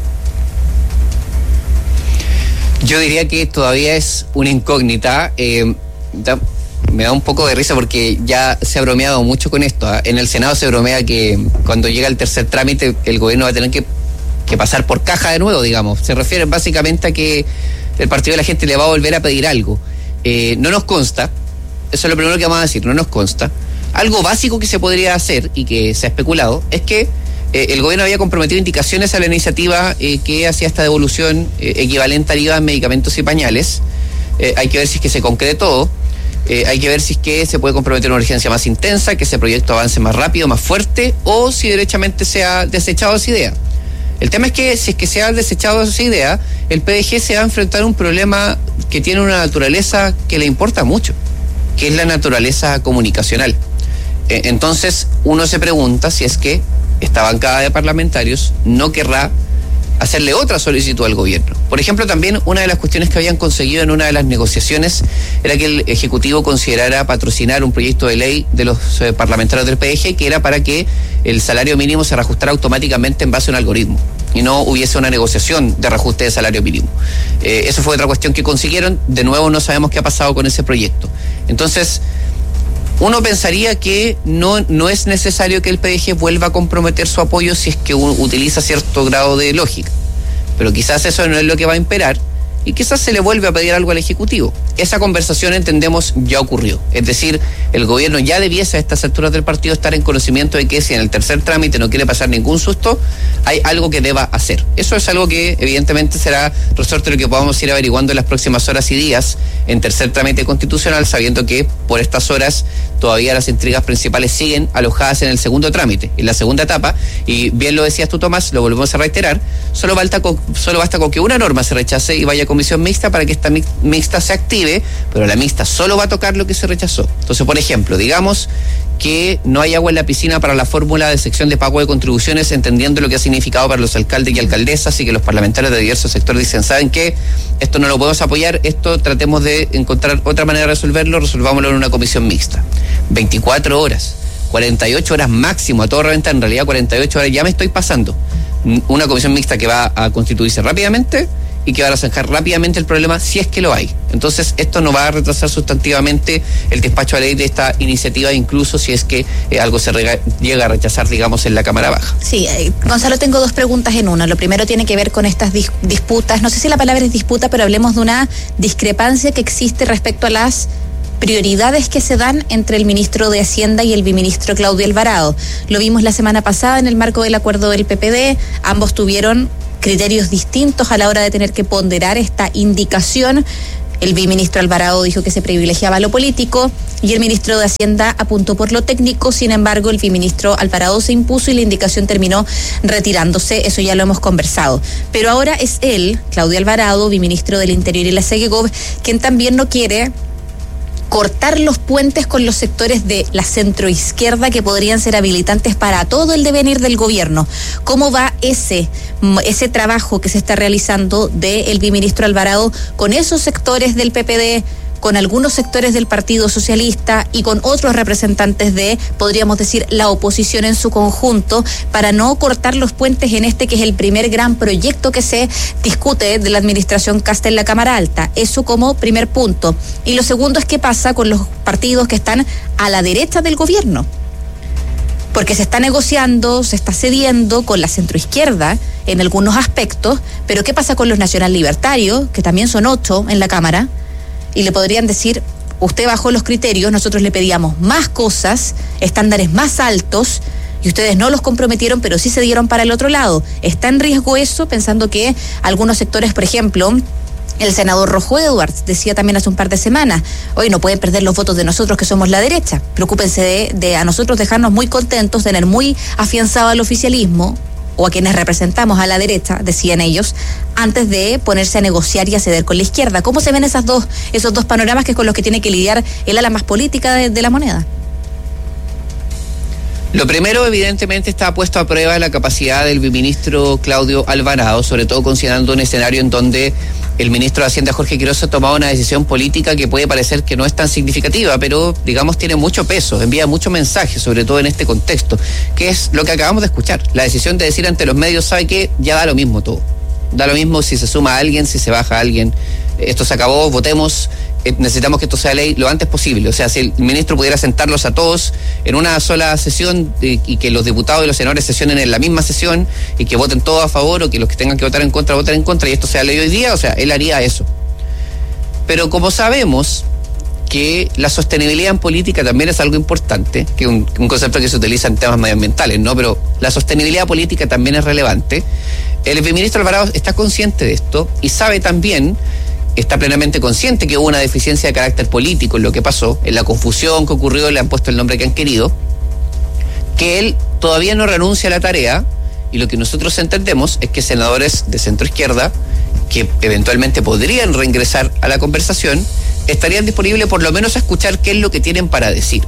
Yo diría que todavía es una incógnita. Eh, da, me da un poco de risa porque ya se ha bromeado mucho con esto. ¿eh? En el Senado se bromea que cuando llega el tercer trámite el gobierno va a tener que, que pasar por caja de nuevo, digamos. Se refiere básicamente a que el Partido de la Gente le va a volver a pedir algo. Eh, no nos consta, eso es lo primero que vamos a decir, no nos consta. Algo básico que se podría hacer y que se ha especulado es que eh, el gobierno había comprometido indicaciones a la iniciativa eh, que hacía esta devolución eh, equivalente al I V A en medicamentos y pañales. Eh, hay que ver si es que se concretó, eh, hay que ver si es que se puede comprometer una urgencia más intensa, que ese proyecto avance más rápido, más fuerte, o si derechamente se ha desechado esa idea. El tema es que si es que se ha desechado esa idea, el P D G se va a enfrentar a un problema que tiene una naturaleza que le importa mucho, que es la naturaleza comunicacional. Eh, entonces, uno se pregunta si es que esta bancada de parlamentarios no querrá hacerle otra solicitud al gobierno. Por ejemplo, también una de las cuestiones que habían conseguido en una de las negociaciones era que el Ejecutivo considerara patrocinar un proyecto de ley de los eh, parlamentarios del P D G que era para que el salario mínimo se reajustara automáticamente en base a un algoritmo y no hubiese una negociación de reajuste de salario mínimo. Eh, eso fue otra cuestión que consiguieron. De nuevo, no sabemos qué ha pasado con ese proyecto. Entonces, uno pensaría que no, no es necesario que el P D G vuelva a comprometer su apoyo si es que uno utiliza cierto grado de lógica. Pero quizás eso no es lo que va a imperar y quizás se le vuelve a pedir algo al Ejecutivo. Esa conversación, entendemos, ya ocurrió. Es decir, el gobierno ya debiese a estas alturas del partido estar en conocimiento de que si en el tercer trámite no quiere pasar ningún susto, hay algo que deba hacer. Eso es algo que evidentemente será resorte de lo que podamos ir averiguando en las próximas horas y días en tercer trámite constitucional, sabiendo que por estas horas todavía las intrigas principales siguen alojadas en el segundo trámite, en la segunda etapa, y bien lo decías tú, Tomás, lo volvemos a reiterar, solo basta con, solo basta con que una norma se rechace y vaya a comisión mixta para que esta mixta se active, pero la mixta solo va a tocar lo que se rechazó. Entonces, por ejemplo, digamos que no hay agua en la piscina para la fórmula de sección de pago de contribuciones, entendiendo lo que ha significado para los alcaldes y alcaldesas, y que los parlamentarios de diversos sectores dicen, ¿saben qué? Esto no lo podemos apoyar, esto tratemos de encontrar otra manera de resolverlo, resolvámoslo en una comisión mixta. veinticuatro horas, cuarenta y ocho horas máximo, a todo reventar, en realidad cuarenta y ocho horas ya me estoy pasando. Una comisión mixta que va a constituirse rápidamente y que va a zanjar rápidamente el problema si es que lo hay. Entonces, esto no va a retrasar sustantivamente el despacho de ley de esta iniciativa, incluso si es que eh, algo se rega, llega a rechazar, digamos, en la Cámara Baja. Sí, eh, Gonzalo, tengo dos preguntas en una. Lo primero tiene que ver con estas dis- disputas, no sé si la palabra es disputa, pero hablemos de una discrepancia que existe respecto a las prioridades que se dan entre el ministro de Hacienda y el viceministro Claudio Alvarado. Lo vimos la semana pasada en el marco del acuerdo del P P D, ambos tuvieron criterios distintos a la hora de tener que ponderar esta indicación. El viceministro Alvarado dijo que se privilegiaba lo político y el ministro de Hacienda apuntó por lo técnico. Sin embargo, el viceministro Alvarado se impuso y la indicación terminó retirándose. Eso ya lo hemos conversado. Pero ahora es él, Claudio Alvarado, viceministro del Interior y la Segegov, quien también no quiere cortar los puentes con los sectores de la centroizquierda que podrían ser habilitantes para todo el devenir del gobierno. ¿Cómo va ese, ese trabajo que se está realizando del viceministro Alvarado con esos sectores del P P D, con algunos sectores del Partido Socialista y con otros representantes de, podríamos decir, la oposición en su conjunto, para no cortar los puentes en este que es el primer gran proyecto que se discute de la administración Kast en la Cámara Alta? Eso como primer punto. Y lo segundo es qué pasa con los partidos que están a la derecha del gobierno. Porque se está negociando, se está cediendo con la centroizquierda en algunos aspectos, pero ¿qué pasa con los nacional libertarios, que también son ocho en la Cámara? Y le podrían decir, usted bajó los criterios, nosotros le pedíamos más cosas, estándares más altos, y ustedes no los comprometieron, pero sí se dieron para el otro lado. ¿Está en riesgo eso, pensando que algunos sectores, por ejemplo, el senador Rojo Edwards decía también hace un par de semanas, hoy no pueden perder los votos de nosotros que somos la derecha, preocúpense de, de a nosotros dejarnos muy contentos, tener muy afianzado al oficialismo, o a quienes representamos a la derecha, decían ellos, antes de ponerse a negociar y a ceder con la izquierda? ¿Cómo se ven esas dos, esos dos panoramas que es con los que tiene que lidiar el ala más política de, de la moneda? Lo primero, evidentemente, está puesto a prueba la capacidad del viceministro Claudio Alvarado, sobre todo considerando un escenario en donde el ministro de Hacienda, Jorge Quiroz, ha tomado una decisión política que puede parecer que no es tan significativa, pero, digamos, tiene mucho peso, envía mucho mensaje, sobre todo en este contexto, que es lo que acabamos de escuchar. La decisión de decir ante los medios, ¿sabe qué? Ya da lo mismo todo. Da lo mismo si se suma a alguien, si se baja a alguien. Esto se acabó, votemos, eh, necesitamos que esto sea ley lo antes posible. O sea, si el ministro pudiera sentarlos a todos en una sola sesión eh, y que los diputados y los senadores sesionen en la misma sesión y que voten todos a favor, o que los que tengan que votar en contra voten en contra, y esto sea ley hoy día, o sea, él haría eso. Pero como sabemos que la sostenibilidad en política también es algo importante, que un, un concepto que se utiliza en temas medioambientales, ¿no? Pero la sostenibilidad política también es relevante. El viceministro Alvarado está consciente de esto y sabe también, está plenamente consciente que hubo una deficiencia de carácter político en lo que pasó, en la confusión que ocurrió, le han puesto el nombre que han querido, que él todavía no renuncia a la tarea, y lo que nosotros entendemos es que senadores de centro izquierda, que eventualmente podrían reingresar a la conversación, estarían disponibles por lo menos a escuchar qué es lo que tienen para decir.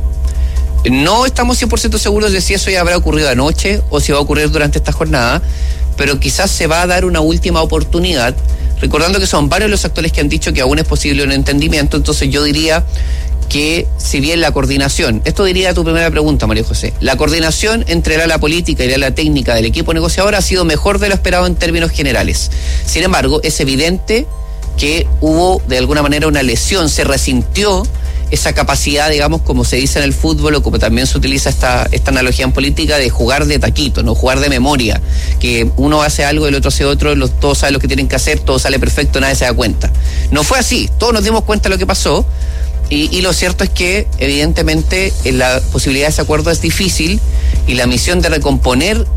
No estamos cien por ciento seguros de si eso ya habrá ocurrido anoche o si va a ocurrir durante esta jornada, pero quizás se va a dar una última oportunidad, recordando que son varios los actores que han dicho que aún es posible un entendimiento. Entonces yo diría que, si bien la coordinación, esto diría tu primera pregunta, María José, la coordinación entre el ala política y el ala técnica del equipo negociador ha sido mejor de lo esperado en términos generales. Sin embargo, es evidente que hubo de alguna manera una lesión, se resintió esa capacidad, digamos, como se dice en el fútbol, o como también se utiliza esta, esta analogía en política, de jugar de taquito, no jugar de memoria, que uno hace algo, el otro hace otro, los, todos saben lo que tienen que hacer, todo sale perfecto, nadie se da cuenta. No fue así, todos nos dimos cuenta de lo que pasó, y, y lo cierto es que evidentemente la posibilidad de ese acuerdo es difícil, y la misión de recomponer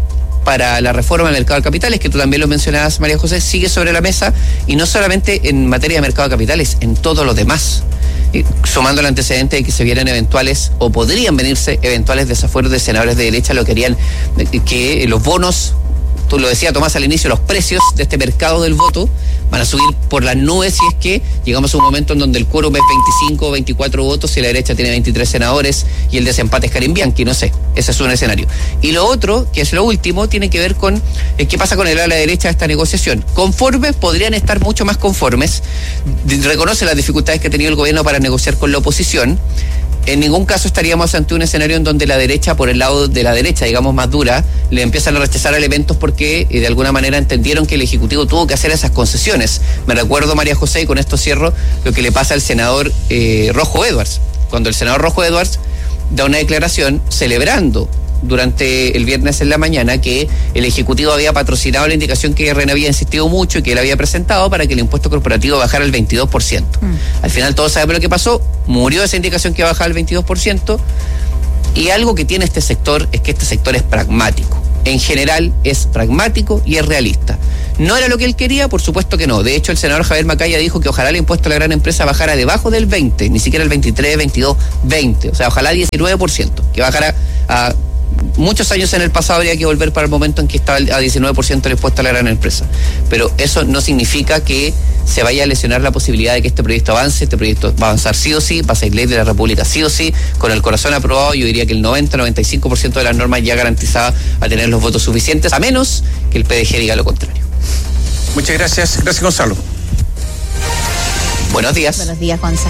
para la reforma del mercado de capitales, que tú también lo mencionabas, María José, sigue sobre la mesa, y no solamente en materia de mercado de capitales, en todo lo demás. Y sumando el antecedente de que se vieran eventuales, o podrían venirse eventuales desafueros de senadores de derecha, lo querían que los bonos, tú lo decías Tomás al inicio, los precios de este mercado del voto van a subir por las nubes si es que llegamos a un momento en donde el quórum es veinticinco o veinticuatro votos y la derecha tiene veintitrés senadores y el desempate es Karim Bianchi, no sé, ese es un escenario. Y lo otro, que es lo último, tiene que ver con eh, qué pasa con el ala derecha de esta negociación. Conformes, podrían estar mucho más conformes, reconoce las dificultades que ha tenido el gobierno para negociar con la oposición. En ningún caso estaríamos ante un escenario en donde la derecha, por el lado de la derecha, digamos más dura, le empiezan a rechazar elementos porque eh, de alguna manera entendieron que el Ejecutivo tuvo que hacer esas concesiones. Me recuerdo, María José, y con esto cierro, lo que le pasa al senador eh, Rojo Edwards. Cuando el senador Rojo Edwards da una declaración celebrando durante el viernes en la mañana que el Ejecutivo había patrocinado la indicación que R N había insistido mucho y que él había presentado para que el impuesto corporativo bajara al veintidós por ciento. Mm. Al final todos sabemos lo que pasó, murió esa indicación que bajaba al veintidós por ciento, y algo que tiene este sector es que este sector es pragmático. En general es pragmático y es realista. ¿No era lo que él quería? Por supuesto que no. De hecho, el senador Javier Macaya dijo que ojalá el impuesto a la gran empresa bajara debajo del veinte, ni siquiera el veintitrés, veintidós, veinte. O sea, ojalá diecinueve por ciento, que bajara a... Muchos años en el pasado habría que volver para el momento en que estaba a diecinueve por ciento el impuesto a la gran empresa. Pero eso no significa que se vaya a lesionar la posibilidad de que este proyecto avance. Este proyecto va a avanzar sí o sí, va a ser ley de la República sí o sí, con el corazón aprobado. Yo diría que el noventa, noventa y cinco por ciento de las normas ya garantizadas a tener los votos suficientes, a menos que el P D G diga lo contrario. Muchas gracias. Gracias, Gonzalo. Buenos días. Buenos días, Gonzalo.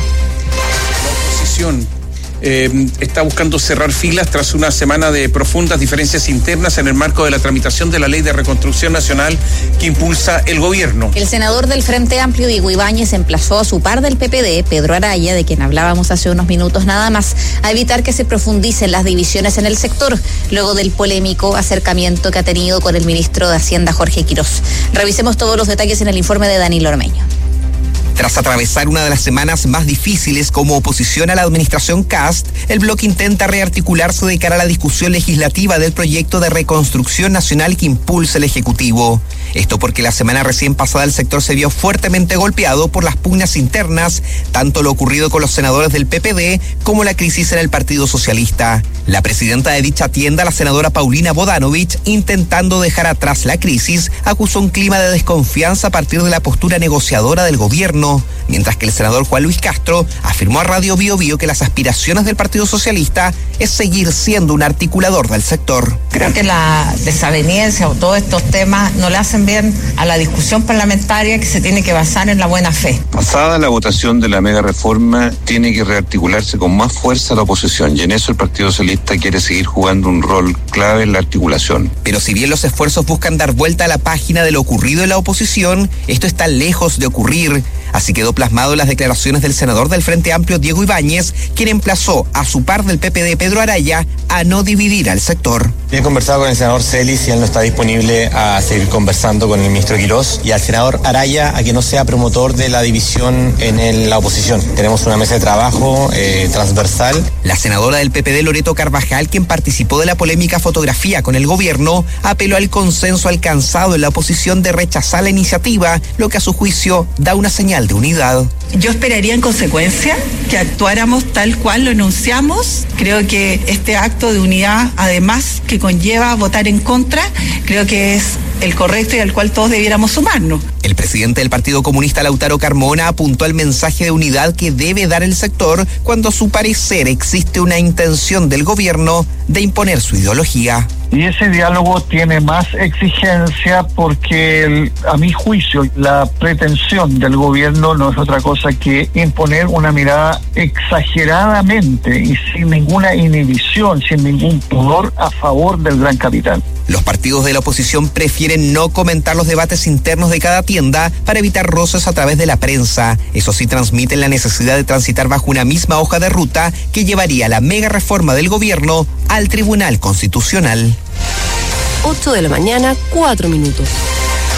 La oposición Eh, está buscando cerrar filas tras una semana de profundas diferencias internas en el marco de la tramitación de la Ley de Reconstrucción Nacional que impulsa el gobierno. El senador del Frente Amplio, Diego Ibáñez, emplazó a su par del P P D, Pedro Araya, de quien hablábamos hace unos minutos nada más, a evitar que se profundicen las divisiones en el sector, luego del polémico acercamiento que ha tenido con el ministro de Hacienda, Jorge Quirós. Revisemos todos los detalles en el informe de Danilo Ormeño. Tras atravesar una de las semanas más difíciles como oposición a la administración Kast, el bloque intenta rearticularse de cara a la discusión legislativa del proyecto de reconstrucción nacional que impulsa el Ejecutivo. Esto porque la semana recién pasada el sector se vio fuertemente golpeado por las pugnas internas, tanto lo ocurrido con los senadores del P P D como la crisis en el Partido Socialista. La presidenta de dicha tienda, la senadora Paulina Bodanovich, intentando dejar atrás la crisis, acusó un clima de desconfianza a partir de la postura negociadora del gobierno, mientras que el senador Juan Luis Castro afirmó a Radio Bio Bio que las aspiraciones del Partido Socialista es seguir siendo un articulador del sector. Creo que la desaveniencia o todos estos temas no le hacen bien a la discusión parlamentaria que se tiene que basar en la buena fe. Pasada la votación de la mega reforma, tiene que rearticularse con más fuerza la oposición, y en eso el Partido Socialista quiere seguir jugando un rol clave en la articulación. Pero si bien los esfuerzos buscan dar vuelta a la página de lo ocurrido en la oposición, esto está lejos de ocurrir. Así quedó plasmado en las declaraciones del senador del Frente Amplio, Diego Ibáñez, quien emplazó a su par del P P D, Pedro Araya, a no dividir al sector. He conversado con el senador Celis y él no está disponible a seguir conversando con el ministro Quirós, y al senador Araya a que no sea promotor de la división en el, la oposición. Tenemos una mesa de trabajo eh, transversal. La senadora del P P D, Loreto Carvajal, quien participó de la polémica fotografía con el gobierno, apeló al consenso alcanzado en la oposición de rechazar la iniciativa, lo que a su juicio da una señal de unidad. Yo esperaría en consecuencia que actuáramos tal cual lo enunciamos. Creo que este acto de unidad, además que conlleva votar en contra, creo que es el correcto y al cual todos debiéramos sumarnos. El presidente del Partido Comunista, Lautaro Carmona, apuntó al mensaje de unidad que debe dar el sector cuando a su parecer existe una intención del gobierno de imponer su ideología. Y ese diálogo tiene más exigencia porque, el, a mi juicio, la pretensión del gobierno no es otra cosa que imponer una mirada exageradamente y sin ninguna inhibición, sin ningún pudor a favor del gran capital. Los partidos de la oposición prefieren no comentar los debates internos de cada tienda para evitar roces a través de la prensa. Eso sí, transmiten la necesidad de transitar bajo una misma hoja de ruta que llevaría la mega reforma del gobierno al Tribunal Constitucional. ocho de la mañana, cuatro minutos. A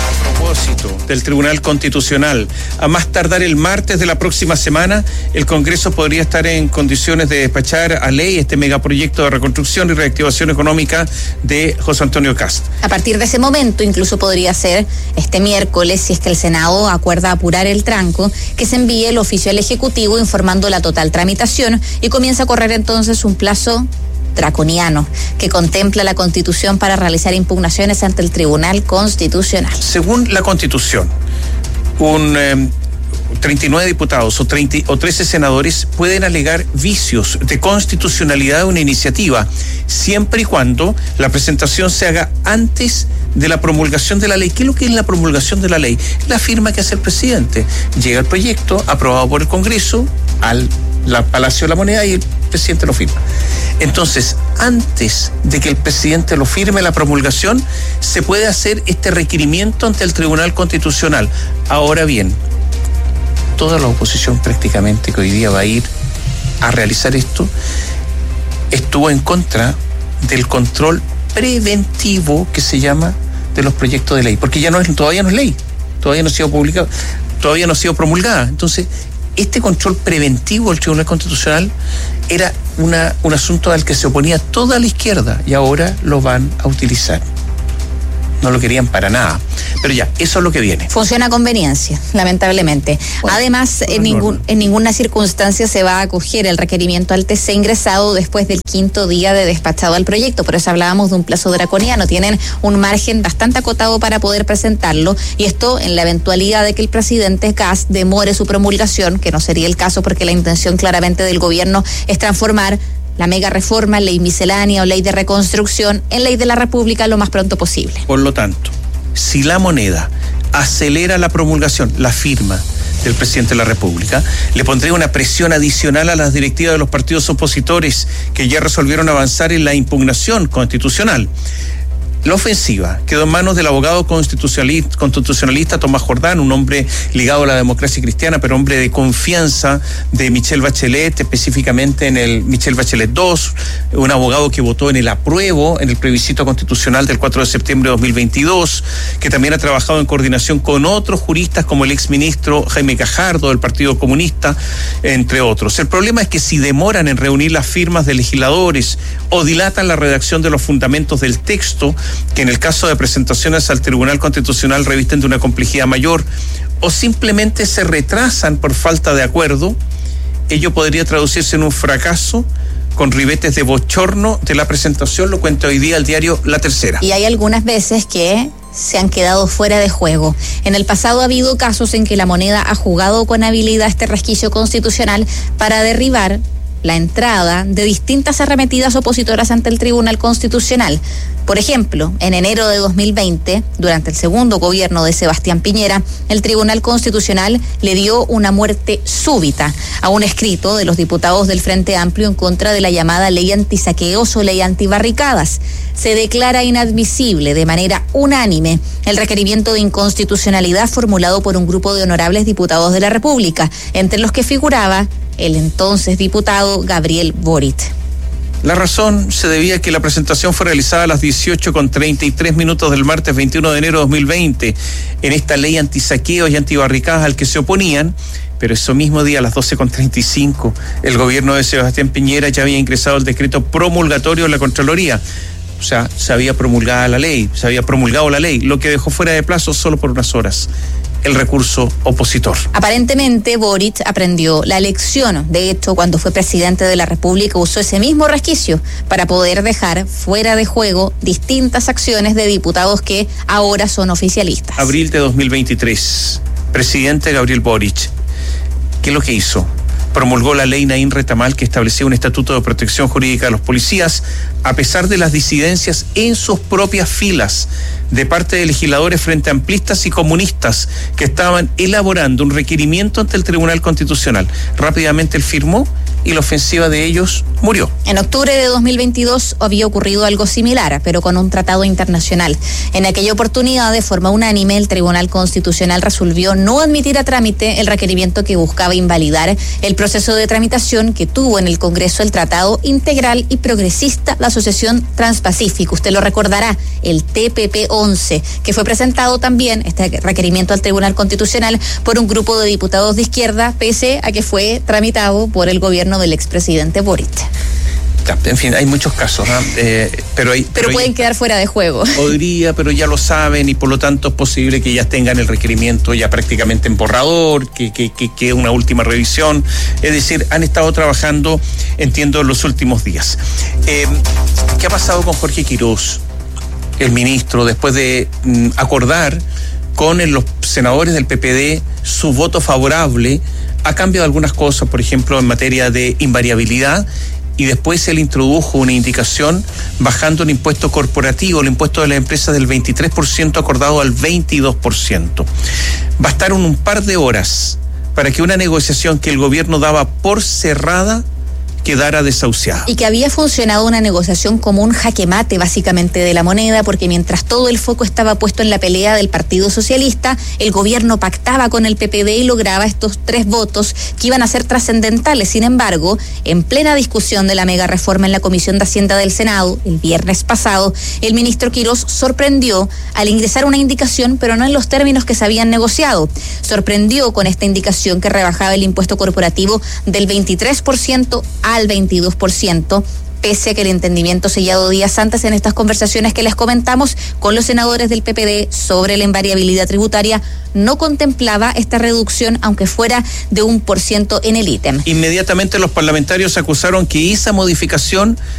propósito del Tribunal Constitucional, a más tardar el martes de la próxima semana, el Congreso podría estar en condiciones de despachar a ley este megaproyecto de reconstrucción y reactivación económica de José Antonio Kast. A partir de ese momento, incluso podría ser este miércoles, si es que el Senado acuerda apurar el tranco, que se envíe el oficio al Ejecutivo informando la total tramitación y comienza a correr entonces un plazo draconiano que contempla la Constitución para realizar impugnaciones ante el Tribunal Constitucional. Según la Constitución, un eh, treinta y nueve diputados o, treinta, o trece senadores pueden alegar vicios de constitucionalidad de una iniciativa, siempre y cuando la presentación se haga antes de la promulgación de la ley. ¿Qué es lo que es la promulgación de la ley? La firma que hace el presidente. Llega el proyecto aprobado por el Congreso al la Palacio de la Moneda y el presidente lo firma. Entonces, antes de que el presidente lo firme la promulgación, se puede hacer este requerimiento ante el Tribunal Constitucional. Ahora bien, toda la oposición prácticamente que hoy día va a ir a realizar esto, estuvo en contra del control preventivo que se llama de los proyectos de ley, porque ya no es, todavía no es ley, todavía no ha sido publicado, todavía no ha sido promulgada. Entonces, este control preventivo del Tribunal Constitucional era una, un asunto al que se oponía toda la izquierda y ahora lo van a utilizar. No lo querían para nada. Pero ya, eso es lo que viene. Funciona a conveniencia, lamentablemente. Bueno, Además, en, ningún, en ninguna circunstancia se va a acoger el requerimiento al T C ingresado después del quinto día de despachado al proyecto. Por eso hablábamos de un plazo draconiano. Tienen un margen bastante acotado para poder presentarlo. Y esto en la eventualidad de que el presidente Kast demore su promulgación, que no sería el caso porque la intención claramente del gobierno es transformar la mega reforma, ley miscelánea o ley de reconstrucción en ley de la República lo más pronto posible. Por lo tanto, si la moneda acelera la promulgación, la firma del presidente de la República, le pondría una presión adicional a las directivas de los partidos opositores que ya resolvieron avanzar en la impugnación constitucional. La ofensiva quedó en manos del abogado constitucionalista, constitucionalista Tomás Jordán, un hombre ligado a la democracia cristiana, pero hombre de confianza de Michelle Bachelet, específicamente en el Michelle Bachelet dos, un abogado que votó en el apruebo, en el plebiscito constitucional del cuatro de septiembre de dos mil veintidós, que también ha trabajado en coordinación con otros juristas como el exministro Jaime Cajardo del Partido Comunista, entre otros. El problema es que si demoran en reunir las firmas de legisladores o dilatan la redacción de los fundamentos del texto, que en el caso de presentaciones al Tribunal Constitucional revisten de una complejidad mayor, o simplemente se retrasan por falta de acuerdo, ello podría traducirse en un fracaso con ribetes de bochorno de la presentación, lo cuenta hoy día el diario La Tercera. Y hay algunas veces que se han quedado fuera de juego. En el pasado ha habido casos en que la moneda ha jugado con habilidad este resquicio constitucional para derribar la entrada de distintas arremetidas opositoras ante el Tribunal Constitucional. Por ejemplo, en enero de dos mil veinte, durante el segundo gobierno de Sebastián Piñera, el Tribunal Constitucional le dio una muerte súbita a un escrito de los diputados del Frente Amplio en contra de la llamada ley antisaqueos o ley antibarricadas. Se declara inadmisible de manera unánime el requerimiento de inconstitucionalidad formulado por un grupo de honorables diputados de la República, entre los que figuraba el entonces diputado Gabriel Boric. La razón se debía a que la presentación fue realizada a las dieciocho con treinta y tres minutos del martes veintiuno de enero de dos mil veinte en esta ley antisaqueos y antibarricadas al que se oponían, pero ese mismo día a las doce con treinta y cinco el gobierno de Sebastián Piñera ya había ingresado el decreto promulgatorio de la Contraloría. O sea, se había promulgado la ley, se había promulgado la ley, lo que dejó fuera de plazo solo por unas horas el recurso opositor. Aparentemente Boric aprendió la lección. De hecho, cuando fue presidente de la República usó ese mismo resquicio para poder dejar fuera de juego distintas acciones de diputados que ahora son oficialistas. Abril de dos mil veintitrés, presidente Gabriel Boric. ¿Qué es lo que hizo? Promulgó la ley Naín Retamal que establecía un estatuto de protección jurídica de los policías, a pesar de las disidencias en sus propias filas de parte de legisladores frente amplistas y comunistas que estaban elaborando un requerimiento ante el Tribunal Constitucional. Rápidamente él firmó y la ofensiva de ellos murió. En octubre de dos mil veintidós había ocurrido algo similar, pero con un tratado internacional. En aquella oportunidad, de forma unánime, el Tribunal Constitucional resolvió no admitir a trámite el requerimiento que buscaba invalidar el proceso de tramitación que tuvo en el Congreso el Tratado Integral y Progresista, la Asociación Transpacífico. Usted lo recordará, el T P P O. once, que fue presentado también, este requerimiento al Tribunal Constitucional, por un grupo de diputados de izquierda, pese a que fue tramitado por el gobierno del expresidente Boric. En fin, hay muchos casos, ¿eh? Eh, pero, hay, pero, pero pueden hay, quedar fuera de juego. Podría, pero ya lo saben y por lo tanto es posible que ya tengan el requerimiento ya prácticamente en borrador, que que que, que una última revisión. Es decir, han estado trabajando, entiendo, en los últimos días. Eh, ¿Qué ha pasado con Jorge Quirós, el ministro, después de mm, acordar con los senadores del P P D su voto favorable a cambio de algunas cosas, por ejemplo, en materia de invariabilidad? Y después él introdujo una indicación bajando el impuesto corporativo, el impuesto de las empresas del veintitrés por ciento acordado al veintidós por ciento. Bastaron un par de horas para que una negociación que el gobierno daba por cerrada quedara desahuciada. Y que había funcionado una negociación como un jaque mate básicamente de la moneda, porque mientras todo el foco estaba puesto en la pelea del Partido Socialista, el gobierno pactaba con el P P D y lograba estos tres votos que iban a ser trascendentales. Sin embargo, en plena discusión de la mega reforma en la Comisión de Hacienda del Senado, el viernes pasado, el ministro Quirós sorprendió al ingresar una indicación, pero no en los términos que se habían negociado. Sorprendió con esta indicación que rebajaba el impuesto corporativo del veintitrés por ciento al veintidós por ciento, pese a que el entendimiento sellado días antes en estas conversaciones que les comentamos con los senadores del P P D sobre la invariabilidad tributaria no contemplaba esta reducción, aunque fuera de un por ciento en el ítem. Inmediatamente los parlamentarios acusaron que esa modificación